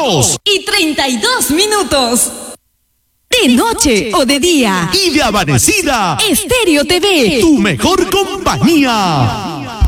2:32. De noche o de día. Y de amanecida. Estéreo TV. Tu mejor compañía.